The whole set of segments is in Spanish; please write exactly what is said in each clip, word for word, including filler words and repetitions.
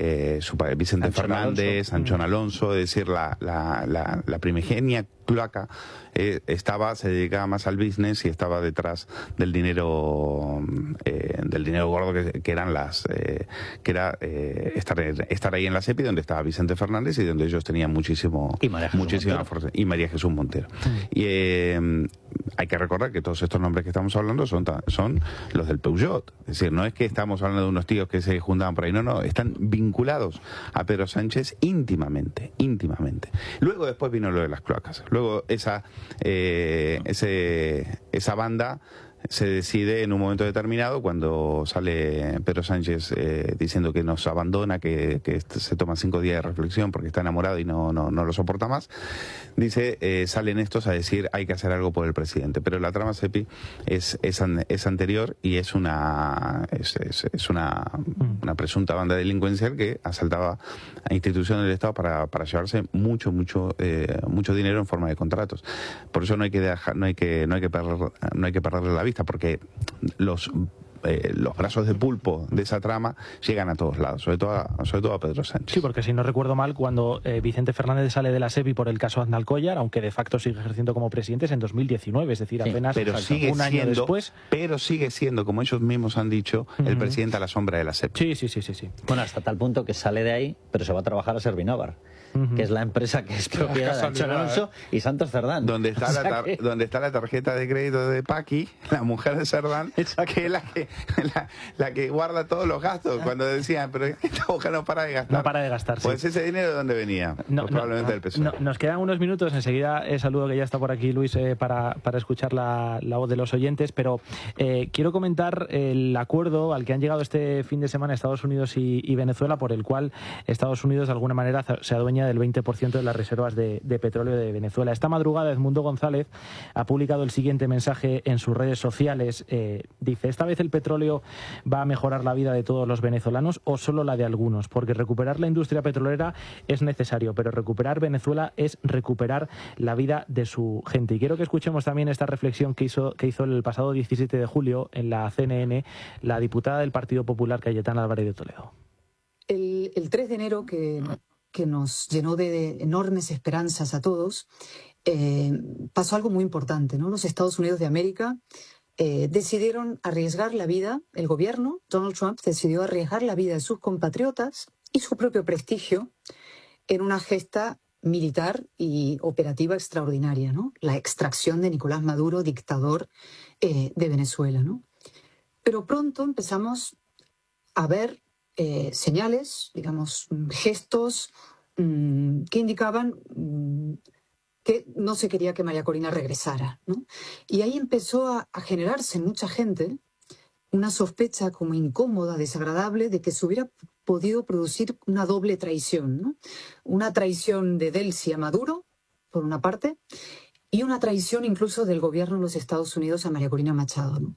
eh, su padre, Vicente Anchón Fernández, Alonso. Anchón Alonso, es decir, la, la, la, la primigenia cloaca eh, estaba, se dedicaba más al business y estaba detrás del dinero eh, del dinero gordo que, que eran las eh, que era eh, estar, estar ahí en la SEPI, donde estaba Vicente Fernández y donde ellos tenían muchísimo y María Jesús muchísima Montero. fuerza, y María Jesús Montero. Mm. Y eh, hay que recordar que todos estos nombres que estamos hablando son, son los del Peugeot, es decir, no es que estamos hablando de unos tíos que se juntaban por ahí, no, no, están vinculados a Pedro Sánchez íntimamente, íntimamente. Luego después vino lo de las cloacas. Luego esa eh, ese, esa banda se decide en un momento determinado, cuando sale Pedro Sánchez eh, diciendo que nos abandona, que, que se toma cinco días de reflexión porque está enamorado y no, no, no lo soporta más, dice, eh, salen estos a decir hay que hacer algo por el presidente. Pero la trama SEPI es, es, an, es anterior y es una es, es, es una, una presunta banda delincuencial que asaltaba a instituciones del Estado para, para llevarse mucho, mucho, eh, mucho dinero en forma de contratos. Por eso no hay que dejar, no hay que, no hay que perder, no hay que perderle la vista, porque los eh, los brazos de pulpo de esa trama llegan a todos lados, sobre todo a, sobre todo a Pedro Sánchez. Sí, porque si no recuerdo mal, cuando eh, Vicente Fernández sale de la SEPI por el caso Aznalcóllar, aunque de facto sigue ejerciendo como presidente, es en dos mil diecinueve, es decir, sí, apenas pero sigue un año siendo, después. Pero sigue siendo, como ellos mismos han dicho, uh-huh. el presidente a la sombra de la SEPI. Sí, sí, sí, sí, sí. Bueno, hasta tal punto que sale de ahí, pero se va a trabajar a Servinovar, uh-huh. que es la empresa que es propiedad de Anchón Alonso y Santos Cerdán. Donde está, o sea la tar que... donde está la tarjeta de crédito de Paqui, la mujer de Cerdán, que es la que, la, la que guarda todos los gastos. Cuando decían, pero esta mujer no para de gastar. No para de gastar, Pues sí. ese dinero, ¿de dónde venía? No, pues probablemente no, del P S O E. No, nos quedan unos minutos, enseguida eh, saludo que ya está por aquí Luis eh, para, para escuchar la, la voz de los oyentes, pero eh, quiero comentar el acuerdo al que han llegado este fin de semana Estados Unidos y, y Venezuela, por el cual Estados Unidos de alguna manera se adueña del veinte por ciento de las reservas de, de petróleo de Venezuela. Esta madrugada Edmundo González ha publicado el siguiente mensaje en sus redes sociales. Eh, dice, esta vez el petróleo va a mejorar la vida de todos los venezolanos o solo la de algunos, porque recuperar la industria petrolera es necesario, pero recuperar Venezuela es recuperar la vida de su gente. Y quiero que escuchemos también esta reflexión que hizo, que hizo el pasado diecisiete de julio en la C N N la diputada del Partido Popular, Cayetana Álvarez de Toledo. El, el tres de enero, que, que nos llenó de enormes esperanzas a todos, eh, pasó algo muy importante, ¿no? Los Estados Unidos de América Eh, decidieron arriesgar la vida, el gobierno, Donald Trump, decidió arriesgar la vida de sus compatriotas y su propio prestigio en una gesta militar y operativa extraordinaria, ¿no? La extracción de Nicolás Maduro, dictador eh, de Venezuela, ¿no? Pero pronto empezamos a ver eh, señales, digamos, gestos mmm, que indicaban mmm, que no se quería que María Corina regresara, ¿no? Y ahí empezó a, a generarse en mucha gente una sospecha como incómoda, desagradable, de que se hubiera podido producir una doble traición, ¿no? Una traición de Delcy a Maduro, por una parte, y una traición incluso del gobierno de los Estados Unidos a María Corina Machado, ¿no?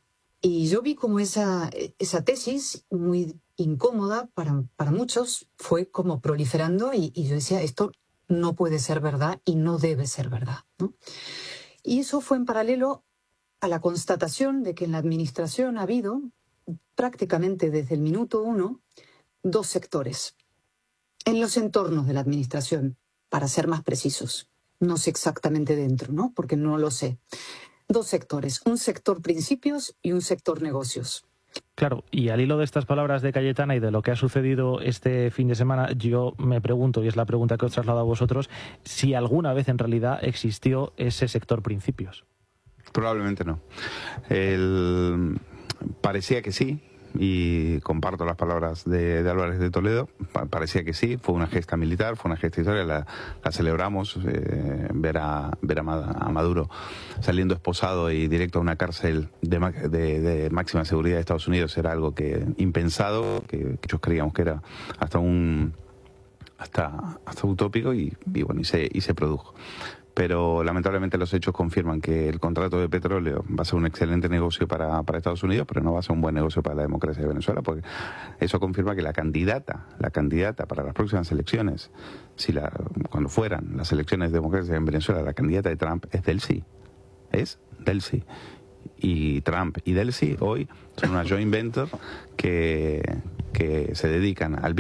Y yo vi como esa, esa tesis, muy incómoda para, para muchos, fue como proliferando y, y yo decía, esto no puede ser verdad y no debe ser verdad, ¿no? Y eso fue en paralelo a la constatación de que en la administración ha habido, prácticamente desde el minuto uno, dos sectores. En los entornos de la administración, para ser más precisos. No sé exactamente dentro, ¿no? Porque no lo sé. Dos sectores, un sector principios y un sector negocios. Claro, y al hilo de estas palabras de Cayetana y de lo que ha sucedido este fin de semana, yo me pregunto, y es la pregunta que os traslado a vosotros, si alguna vez en realidad existió ese sector principios. Probablemente no. El... Parecía que sí, y comparto las palabras de, de Álvarez de Toledo, pa parecía que sí, fue una gesta militar, fue una gesta histórica, la, la celebramos, eh, ver, a, ver a, a Maduro saliendo esposado y directo a una cárcel de, de, de máxima seguridad de Estados Unidos era algo que impensado, que, que ellos creíamos que era hasta un hasta, hasta utópico y, y bueno, y se, y se produjo. Pero lamentablemente los hechos confirman que el contrato de petróleo va a ser un excelente negocio para, para Estados Unidos, pero no va a ser un buen negocio para la democracia de Venezuela, porque eso confirma que la candidata, la candidata para las próximas elecciones, si la, cuando fueran las elecciones democráticas en Venezuela, la candidata de Trump es Delcy, es Delcy. Y Trump y Delcy hoy son una joint venture que, que se dedican al